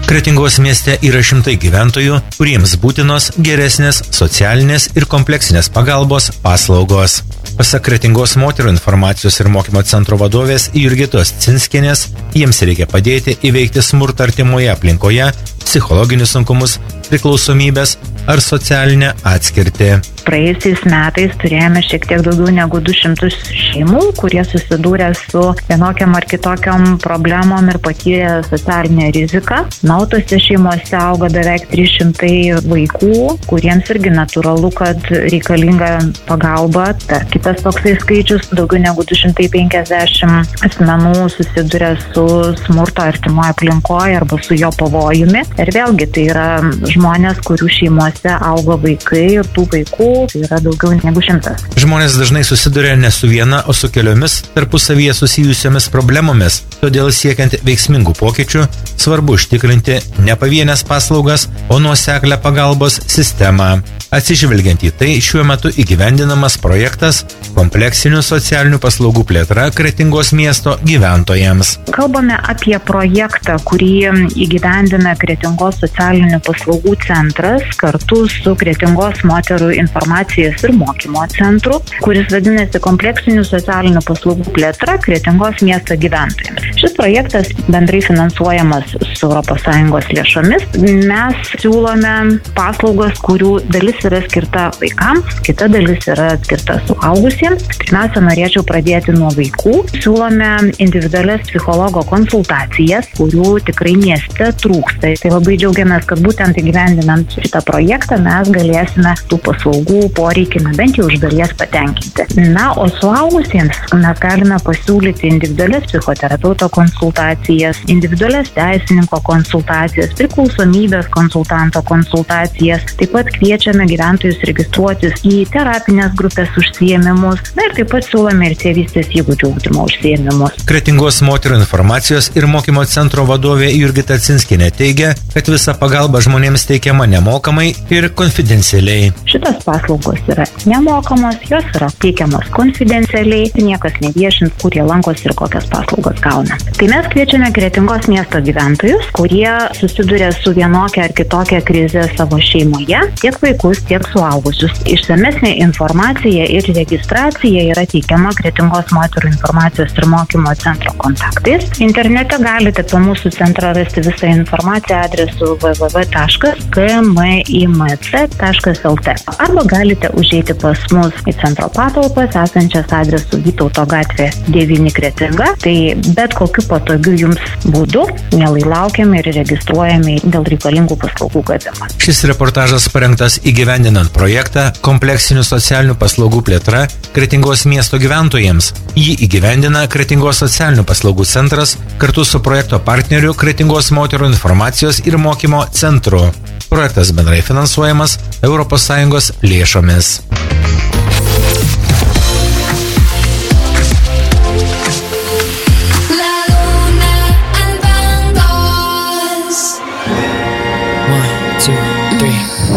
Kretingos mieste yra šimtai gyventojų, kuriems būtinos geresnės socialinės ir kompleksinės pagalbos paslaugos. Pasak Kretingos moterų informacijos ir mokymo centro vadovės Jurgitos Cinskienės, jiems reikia padėti įveikti smurtą artimoje aplinkoje, psichologinius sunkumus, priklausomybės ar socialinę atskirtį. Praėjusiais metais turėjome šiek tiek daugiau negu 200 šeimų, kurie susidūrė su vienokiam ar kitokiam problemom ir patyrė socialinę riziką. O tose šeimose auga beveik 300 vaikų, kuriems irgi natūralu, kad reikalinga pagalba. Kitas toksai skaičius, daugiau negu 250 asmenų susiduria su smurto artimoje aplinkoje arba su jo pavojumi. Ir vėlgi tai yra žmonės, kurių šeimose auga vaikai ir tų vaikų tai yra daugiau negu 100. Žmonės dažnai susiduria ne su viena, o su keliomis tarpusavyje susijusiomis problemomis. Todėl siekiant veiksmingų pokyčių, svarbu užtikrinti ne pavienės paslaugas, o nuoseklę pagalbos sistemą. Atsižvelgiant į tai, šiuo metu įgyvendinamas projektas kompleksinių socialinių paslaugų plėtra Kretingos miesto gyventojams. Kalbame apie projektą, kurį įgyvendina Kretingos socialinių paslaugų centras kartu su Kretingos moterų informacijos ir mokymo centru, kuris vadinasi kompleksinių socialinių paslaugų plėtra Kretingos miesto gyventojams. Šis projektas bendrai finansuojamas su ES lėšomis. Mes siūlome paslaugas, kurių dalis yra skirta vaikams, kita dalis yra skirta suaugusiems. Pirmiausia, norėčiau pradėti nuo vaikų. Siūlome individualias psichologo konsultacijas, kurių tikrai mieste trūksta. Tai labai džiaugiamės, kad būtent įgyvendinant šitą projektą mes galėsime tų paslaugų poreikį bent jau iš dalies patenkinti. O suaugusiems mes galime pasiūlyti individualias psichoterapeuto konsultacijas, individualias teisininko konsultacijas, priklausomybės konsultanto konsultacijas. Taip pat kviečiame gyventojus registruotis į terapinės grupės užsiėmimus. Ir taip pat siūlome ir tėvystės įgūdžių ugdymo užsiėmimus. Kretingos moterų informacijos ir mokymo centro vadovė Jurgita Cinskienė teigia, kad visa pagalba žmonėms teikiama nemokamai ir konfidencialiai. Šitos paslaugos yra nemokamos, jos yra teikiamos konfidencialiai, niekas neviešins, kur jie lankosi ir kokias paslaugas gauna. Tai mes kviečiame Kretingos miesto gyventojus, kurie susiduria su vienokia ar kitokia krize savo šeimoje, tiek vaikus, tiek suaugusius. Išsamesnė informacija ir registracija yra teikiama Kretingos moterų informacijos ir mokymo centro kontaktais. Internete galite po mūsų centrą rasti visą informaciją adresu www.kmimc.lt arba galite užeiti pas mus į centro patalpas esančias adresu Vytauto gatvė 9 Kretinga. Tai bet kokiu patogiu jums būdu mielai laukiame ir registruojame dėl reikalingų paslaugų gavimo. Šis reportažas parengtas įgyvendinant projektą kompleksinių socialinių paslaugų plėtra Kretingos miesto gyventojams. Jį įgyvendina Kretingos socialinių paslaugų centras kartu su projekto partneriu Kretingos moterų informacijos ir mokymo centru. Projektas bendrai finansuojamas ES lėšomis.